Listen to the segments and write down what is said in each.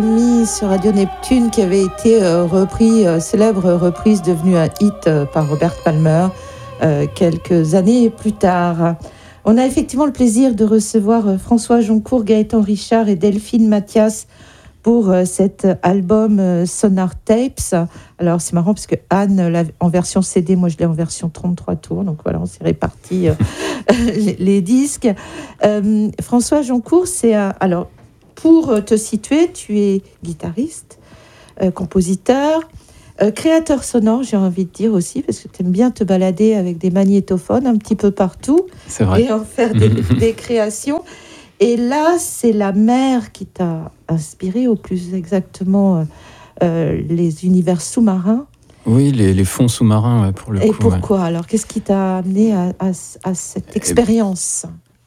Sur Radio Neptune, qui avait été célèbre reprise devenue un hit par Robert Palmer quelques années plus tard. On a effectivement le plaisir de recevoir François Joncour, Gaëtan Richard et Delphine Mathias pour cet album Sonar Tapes. Alors c'est marrant parce que Anne l'a en version CD, moi je l'ai en version 33 tours, donc voilà, on s'est répartis les disques. François Joncour, alors pour te situer, tu es guitariste, compositeur, créateur sonore, j'ai envie de dire aussi, parce que tu aimes bien te balader avec des magnétophones un petit peu partout. C'est vrai. Et en faire des créations. Et là, c'est la mer qui t'a inspiré, ou plus exactement les univers sous-marins. Oui, les fonds sous-marins, ouais, pour le coup. Et pourquoi alors ? Qu'est-ce qui t'a amené à cette expérience ?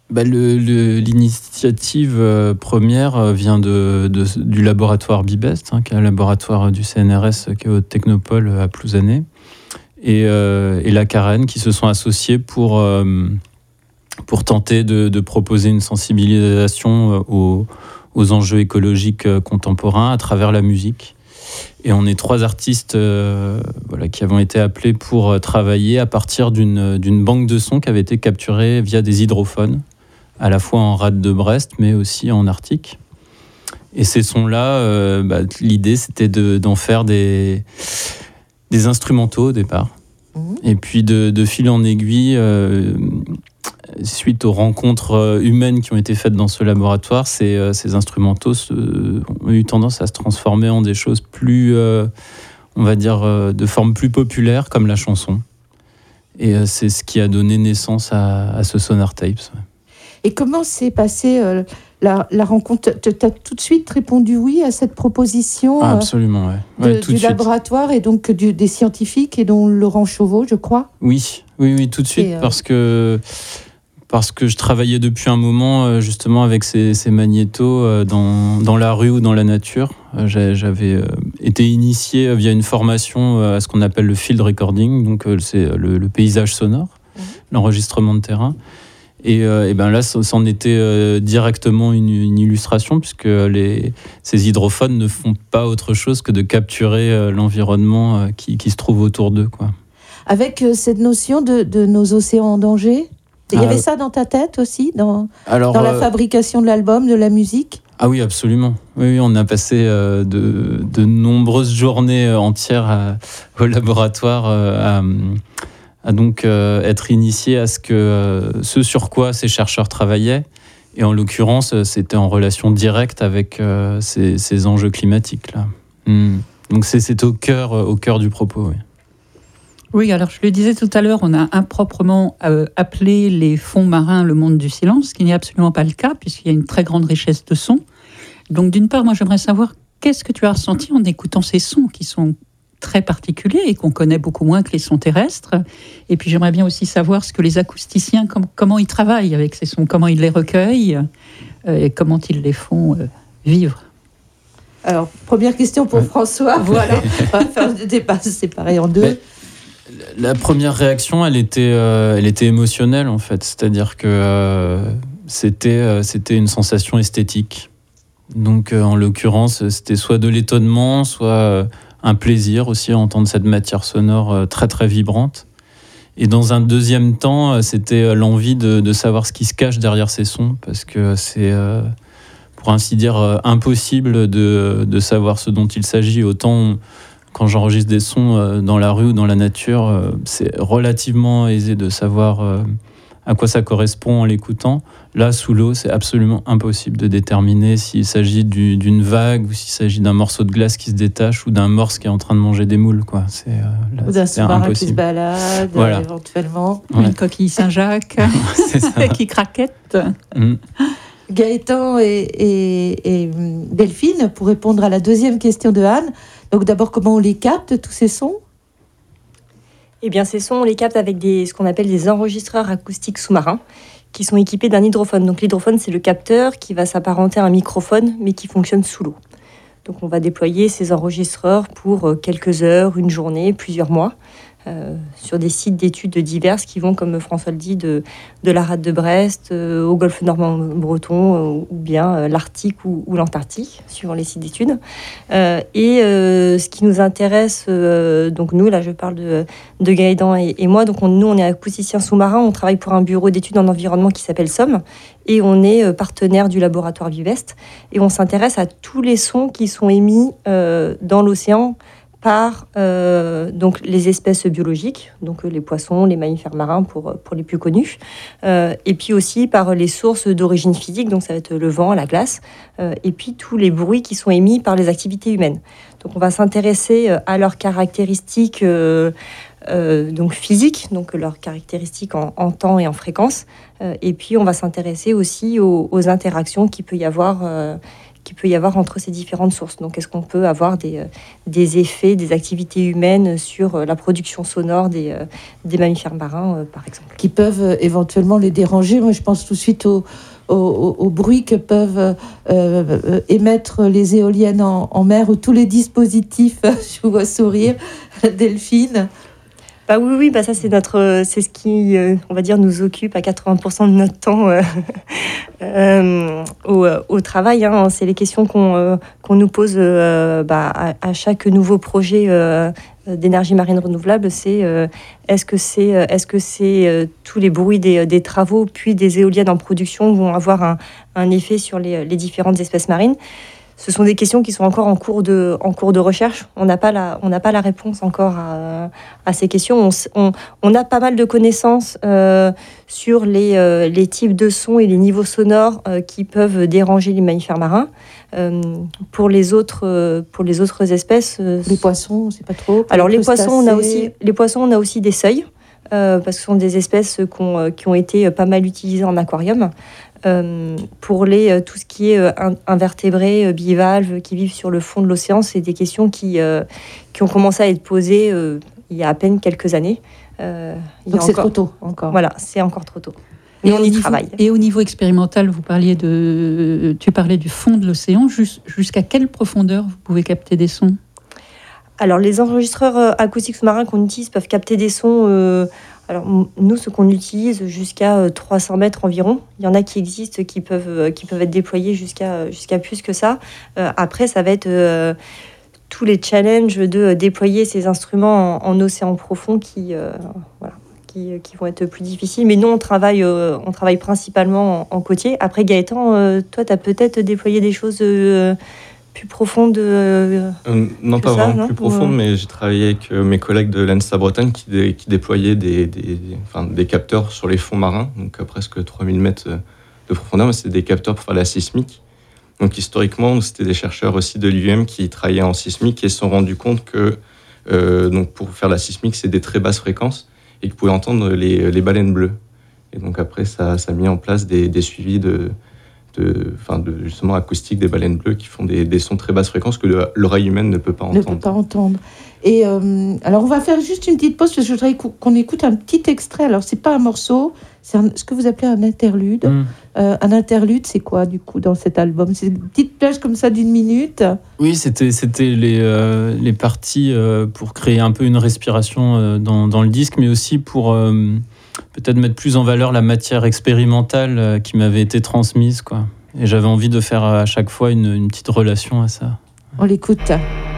L'initiative première vient du laboratoire Bibest, qui est un laboratoire du CNRS qui est au Technopole à Plouzané, et la Carène, qui se sont associés pour tenter de proposer une sensibilisation aux enjeux écologiques contemporains à travers la musique. Et on est 3 artistes qui avons été appelés pour travailler à partir d'une banque de sons qui avait été capturée via des hydrophones, à la fois en rade de Brest, mais aussi en Arctique. Et ces sons-là, l'idée, c'était d'en faire des instrumentaux au départ. Et puis, de fil en aiguille, suite aux rencontres humaines qui ont été faites dans ce laboratoire, ces instrumentaux ont eu tendance à se transformer en des choses plus, on va dire, de forme plus populaire, comme la chanson. Et c'est ce qui a donné naissance à ce Sonar Tapes. Et comment s'est passée la rencontre ? Tu as tout de suite répondu oui à cette proposition absolument, ouais. Du laboratoire et donc des scientifiques, et dont Laurent Chauveau, je crois. Oui, tout de suite, parce que je travaillais depuis un moment justement avec ces magnétos dans la rue ou dans la nature. J'avais été initié via une formation à ce qu'on appelle le field recording, donc c'est le paysage sonore, l'enregistrement de terrain. Et là, c'en était directement une illustration, puisque ces hydrophones ne font pas autre chose que de capturer l'environnement qui se trouve autour d'eux, quoi. Avec cette notion de nos océans en danger ? Il y avait ça dans ta tête aussi, dans la fabrication de l'album, de la musique ? Ah oui, absolument. Oui, on a passé de nombreuses journées entières au laboratoire à donc être initié à ce sur quoi ces chercheurs travaillaient. Et en l'occurrence, c'était en relation directe avec ces enjeux climatiques-là. Donc c'est au cœur du propos, oui. Oui, alors je le disais tout à l'heure, on a improprement appelé les fonds marins le monde du silence, ce qui n'est absolument pas le cas, puisqu'il y a une très grande richesse de sons. Donc d'une part, moi j'aimerais savoir qu'est-ce que tu as ressenti en écoutant ces sons qui sont très particuliers et qu'on connaît beaucoup moins que les sons terrestres. Et puis j'aimerais bien aussi savoir ce que les acousticiens, comment ils travaillent avec ces sons, comment ils les recueillent et comment ils les font vivre. Alors, première question pour François, voilà. On va faire le débat séparé en 2. La première réaction, elle était émotionnelle en fait, c'est-à-dire que c'était une sensation esthétique. Donc en l'occurrence, c'était soit de l'étonnement, soit un plaisir aussi à entendre cette matière sonore très très vibrante. Et dans un deuxième temps, c'était l'envie de savoir ce qui se cache derrière ces sons, parce que c'est, pour ainsi dire, impossible de savoir ce dont il s'agit. Autant quand j'enregistre des sons dans la rue ou dans la nature, c'est relativement aisé de savoir à quoi ça correspond en l'écoutant. Là, sous l'eau, c'est absolument impossible de déterminer s'il s'agit d'une vague ou s'il s'agit d'un morceau de glace qui se détache ou d'un morse qui est en train de manger des moules, quoi. Ou d'un sous-marin qui se balade, voilà. Éventuellement. Ouais. Une coquille Saint-Jacques qui craquette. Gaëtan et Delphine, pour répondre à la deuxième question de Anne. Donc d'abord, comment on les capte, tous ces sons ? Eh bien, ces sons, on les capte avec ce qu'on appelle des enregistreurs acoustiques sous-marins, qui sont équipés d'un hydrophone. Donc l'hydrophone, c'est le capteur qui va s'apparenter à un microphone, mais qui fonctionne sous l'eau. Donc on va déployer ces enregistreurs pour quelques heures, une journée, plusieurs mois, sur des sites d'études diverses qui vont, comme François le dit, de la rade de Brest au golfe normand-breton ou bien l'Arctique ou l'Antarctique, suivant les sites d'études. Et ce qui nous intéresse, donc nous, là je parle de Gaëtan et moi, donc nous on est acousticiens sous-marins, on travaille pour un bureau d'études en environnement qui s'appelle SOM, et on est partenaire du laboratoire Vivest, et on s'intéresse à tous les sons qui sont émis dans l'océan par donc les espèces biologiques, donc les poissons, les mammifères marins pour les plus connus, et puis aussi par les sources d'origine physique, donc ça va être le vent, la glace, et puis tous les bruits qui sont émis par les activités humaines. Donc on va s'intéresser à leurs caractéristiques donc physiques, donc leurs caractéristiques en temps et en fréquence, et puis on va s'intéresser aussi aux interactions qu'il peut y avoir entre ces différentes sources. Donc, est-ce qu'on peut avoir des effets, des activités humaines sur la production sonore des mammifères marins, par exemple, qui peuvent éventuellement les déranger. Moi, je pense tout de suite au bruit que peuvent émettre les éoliennes en mer ou tous les dispositifs. Je vous vois sourire, Delphine. Bah oui, bah ça c'est ce qui, on va dire, nous occupe à 80% de notre temps au travail. Hein. C'est les questions qu'on nous pose à chaque nouveau projet d'énergie marine renouvelable. C'est est-ce que c'est tous les bruits des travaux puis des éoliennes en production vont avoir un effet sur les différentes espèces marines. Ce sont des questions qui sont encore en cours de recherche. On n'a pas la réponse encore à ces questions. On a pas mal de connaissances sur les types de sons et les niveaux sonores qui peuvent déranger les mammifères marins. Pour les autres espèces, les poissons, c'est pas trop. Alors les poissons, on a aussi des seuils. Parce que ce sont des espèces qui ont été pas mal utilisées en aquarium. Pour tout ce qui est invertébrés, bivalves, qui vivent sur le fond de l'océan, c'est des questions qui ont commencé à être posées il y a à peine quelques années. Donc c'est trop tôt encore. Voilà, c'est encore trop tôt. Mais on y travaille. Et au niveau expérimental, tu parlais du fond de l'océan. Jusqu'à quelle profondeur vous pouvez capter des sons ? Alors, les enregistreurs acoustiques sous-marins qu'on utilise peuvent capter des sons. Alors, nous, ce qu'on utilise jusqu'à 300 mètres environ. Il y en a qui existent, qui peuvent être déployés jusqu'à plus que ça. Après, ça va être tous les challenges de déployer ces instruments en océan profond qui vont être plus difficiles. Mais nous, on travaille principalement en côtier. Après, Gaëtan, toi, tu as peut-être déployé des choses plus profonde non, pas vraiment plus profonde, mais j'ai travaillé avec mes collègues de l'ENSA Bretagne qui déployaient des capteurs sur les fonds marins, donc à presque 3000 mètres de profondeur, mais c'est des capteurs pour faire la sismique. Donc historiquement, c'était des chercheurs aussi de l'UM qui travaillaient en sismique et se sont rendus compte que donc pour faire la sismique, c'est des très basses fréquences et qu'ils pouvaient entendre les baleines bleues. Et donc après, ça a mis en place des suivis de justement acoustique des baleines bleues qui font des sons très basses fréquences que l'oreille humaine ne peut pas entendre. Et alors on va faire juste une petite pause parce que je voudrais qu'on écoute un petit extrait. Alors c'est pas un morceau, c'est ce que vous appelez un interlude. Un interlude, c'est quoi du coup dans cet album ? C'est une petite plage comme ça d'une minute. Oui, c'était les parties pour créer un peu une respiration dans le disque, mais aussi pour peut-être mettre plus en valeur la matière expérimentale qui m'avait été transmise, quoi. Et j'avais envie de faire à chaque fois une petite relation à ça. On l'écoute.